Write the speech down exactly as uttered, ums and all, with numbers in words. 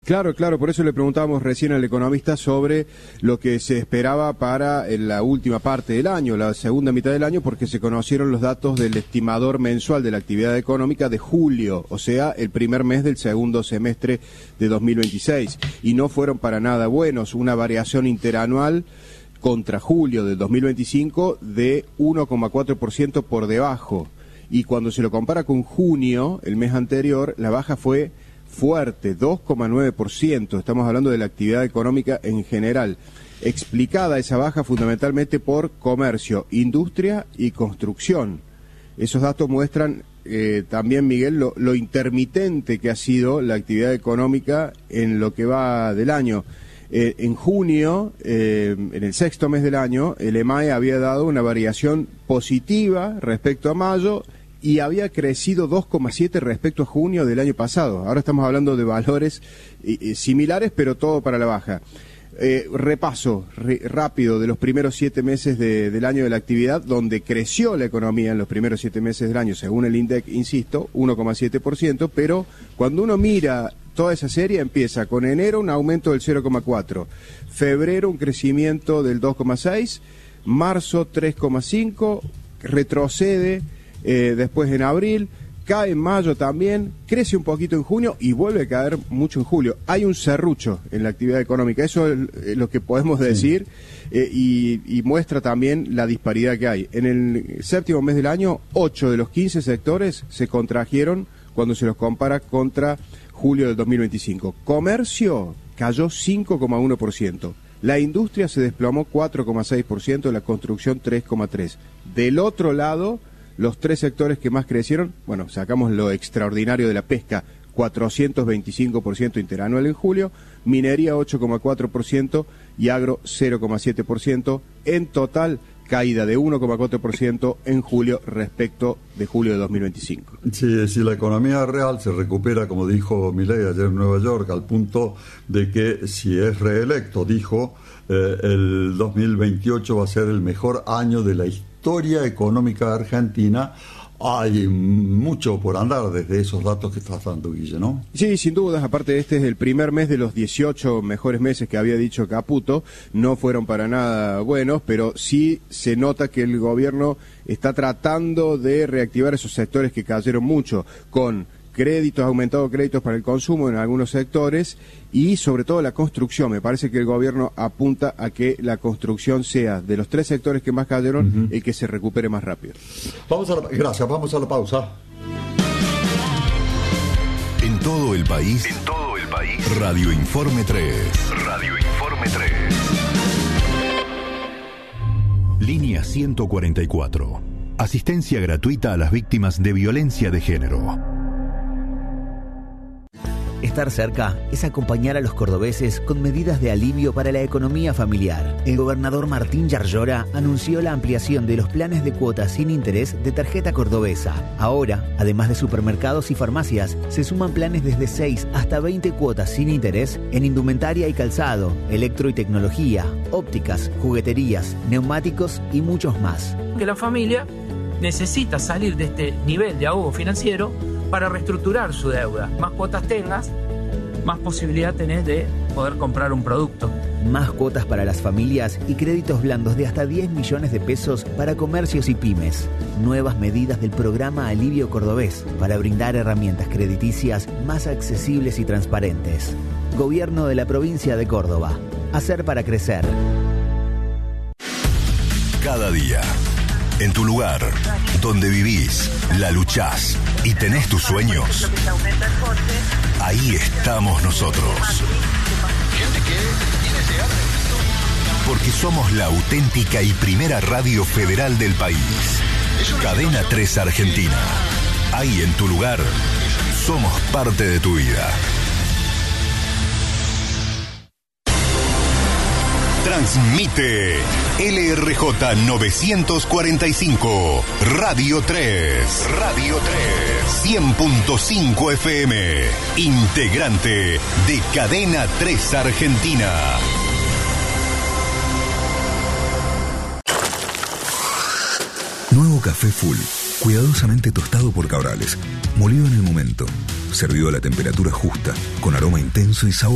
Claro, claro, por eso le preguntábamos recién al economista sobre lo que se esperaba para la última parte del año, la segunda mitad del año, porque se conocieron los datos del estimador mensual de la actividad económica de julio, o sea, el primer mes del segundo semestre de dos mil veintiséis, y no fueron para nada buenos, una variación interanual contra julio del dos mil veinticinco de uno coma cuatro por ciento por debajo, y cuando se lo compara con junio, el mes anterior, la baja fue fuerte, dos coma nueve por ciento, estamos hablando de la actividad económica en general, explicada esa baja fundamentalmente por comercio, industria y construcción. Esos datos muestran eh, también, Miguel, lo, lo intermitente que ha sido la actividad económica en lo que va del año. Eh, en junio, eh, en el sexto mes del año, el E M A E había dado una variación positiva respecto a mayo, y había crecido dos coma siete respecto a junio del año pasado. Ahora estamos hablando de valores eh, similares, pero todo para la baja. Eh, repaso re, rápido de los primeros siete meses de, del año de la actividad, donde creció la economía en los primeros siete meses del año, según el INDEC, insisto, uno coma siete por ciento, pero cuando uno mira toda esa serie, empieza con enero un aumento del cero coma cuatro, febrero un crecimiento del dos coma seis, marzo tres coma cinco, retrocede Eh, después en abril, cae en mayo también, crece un poquito en junio y vuelve a caer mucho en julio. Hay un serrucho en la actividad económica, eso es lo que podemos decir, sí. eh, y, y muestra también la disparidad que hay. En el séptimo mes del año, ocho de los quince sectores se contrajeron cuando se los compara contra julio del dos mil veinticinco. Comercio cayó cinco coma uno por ciento. La industria se desplomó cuatro coma seis por ciento, la construcción tres coma tres por ciento. Del otro lado, los tres sectores que más crecieron, bueno, sacamos lo extraordinario de la pesca, cuatrocientos veinticinco por ciento interanual en julio, minería ocho coma cuatro por ciento y agro cero coma siete por ciento. En total, caída de uno coma cuatro por ciento en julio respecto de julio de dos mil veinticinco. Sí, si la economía real se recupera, como dijo Milei ayer en Nueva York, al punto de que si es reelecto, dijo, eh, el dos mil veintiocho va a ser el mejor año de la historia. Historia económica argentina, hay mucho por andar desde esos datos que estás dando, Guille, ¿no? Sí, sin dudas, aparte este es el primer mes de los dieciocho mejores meses que había dicho Caputo, no fueron para nada buenos, pero sí se nota que el gobierno está tratando de reactivar esos sectores que cayeron mucho, con créditos, aumentados créditos para el consumo en algunos sectores y sobre todo la construcción. Me parece que el gobierno apunta a que la construcción sea de los tres sectores que más cayeron, uh-huh, el que se recupere más rápido. Vamos a la, gracias, vamos a la pausa. En todo el país, en todo el país, Radio Informe tres. Radio Informe tres. Línea ciento cuarenta y cuatro. Asistencia gratuita a las víctimas de violencia de género. Estar cerca es acompañar a los cordobeses con medidas de alivio para la economía familiar. El gobernador Martín Yarlora anunció la ampliación de los planes de cuotas sin interés de tarjeta cordobesa. Ahora, además de supermercados y farmacias, se suman planes desde seis hasta veinte cuotas sin interés en indumentaria y calzado, electro y tecnología, ópticas, jugueterías, neumáticos y muchos más. Que la familia necesita salir de este nivel de ahogo financiero para reestructurar su deuda. Más cuotas tengas, más posibilidad tenés de poder comprar un producto. Más cuotas para las familias y créditos blandos de hasta diez millones de pesos para comercios y pymes. Nuevas medidas del programa Alivio Cordobés para brindar herramientas crediticias más accesibles y transparentes. Gobierno de la provincia de Córdoba. Hacer para crecer. Cada día, en tu lugar, donde vivís, la luchás y tenés tus sueños, ahí estamos nosotros. Porque somos la auténtica y primera radio federal del país. Cadena tres Argentina. Ahí en tu lugar, somos parte de tu vida. Transmite L R J novecientos cuarenta y cinco, Radio tres. Radio tres. cien punto cinco F M. Integrante de Cadena tres Argentina. Nuevo café Full, cuidadosamente tostado por Cabrales, molido en el momento, servido a la temperatura justa, con aroma intenso y sabor